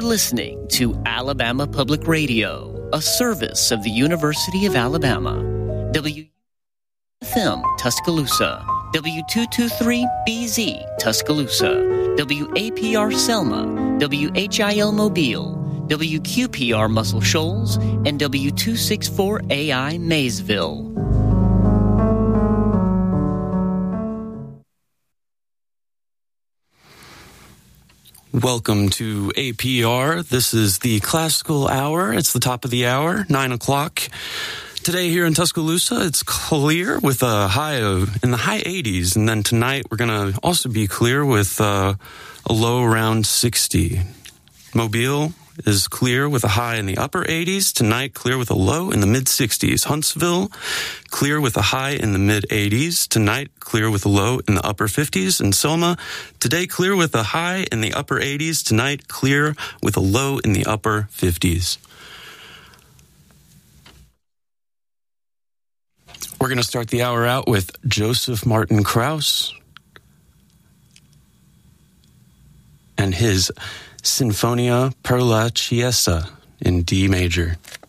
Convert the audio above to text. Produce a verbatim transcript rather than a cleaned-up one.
listening to Alabama Public Radio, a service of the University of Alabama. W F M Tuscaloosa, W two twenty-three B Z Tuscaloosa, W A P R Selma, W H I L Mobile, W Q P R Muscle Shoals, and W two sixty-four A I Maysville. Welcome to A P R. This is the classical hour. It's the top of the hour, nine o'clock. Today here in Tuscaloosa, it's clear with a high of in the high eighties. And then tonight, we're going to also be clear with uh, a low around sixty. Mobile is clear with a high in the upper eighties. Tonight, clear with a low in the mid-sixties. Huntsville, clear with a high in the mid-eighties. Tonight, clear with a low in the upper fifties. And Selma, today, clear with a high in the upper eighties. Tonight, clear with a low in the upper fifties. We're going to start the hour out with Joseph Martin Krauss and his Sinfonia per la Chiesa in D major.